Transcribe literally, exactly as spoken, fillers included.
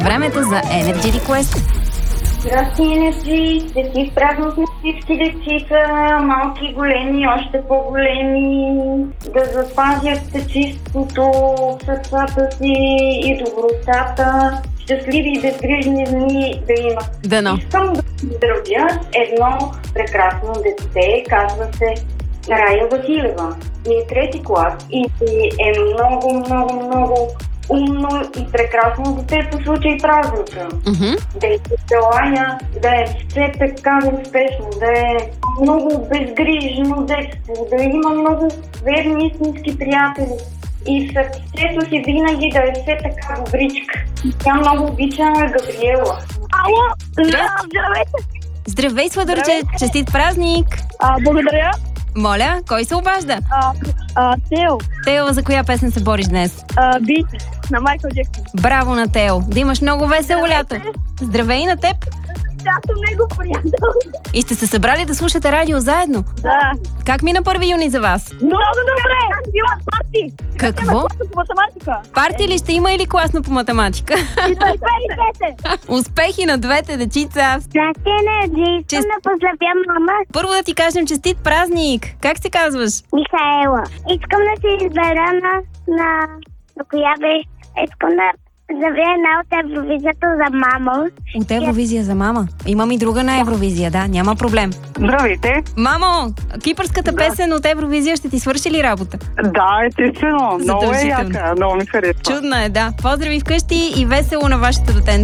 Времето за Energy Request. Здрасти, Енерджи! Честит празник на всички дечица, малки и големи, още по-големи, да запазят чистото в сърцата си и добротата, щастливи и безгрижни дни да имат. Дано. Искам да поздравя едно прекрасно дете, казва се Рая Василева. И е трети клас и е много, много, много умно и прекрасно дете по случай празника. Mm-hmm. Да е желая да е все така успешно, да е много безгрижно детство, да има много верни истински приятели и в сърцето си винаги да е все така добричка. Тя много обича Габриела. Ало, здравейте! Здравей, сладърче! Честит празник! А, благодаря. Моля, кой се обажда? А, а, Тео, Тео, за коя песен се бориш днес? а, бит на Майкъл Джексън. Браво на Тео! Да имаш много весело лято! Здравей на теб! Аз съм него приятел. И сте се събрали да слушате радио заедно. Да. Как мина първи юни за вас? Много добре! Била парти! Какво? Класно по математика. Парти ли ще има или класно по математика? И да и двете. Успехи на двете дечица! Здрасти, Енерджи! Искам Чест- да поздравя мама Първо да ти кажем честит празник! Как се казваш? Михаела. Искам да се избера на, на, на коя беше. Искам да завия една от Евровизията за мама. От Евровизия за мама. Имам и друга на Евровизия, да, няма проблем. Здравейте! Мамо, кипърската песен от Евровизия ще ти свърши ли работа? Да, естествено. Много е Задължително. яка. Много ми харесва. Чудна е, да. Поздрави вкъщи и весело на вашето детенце.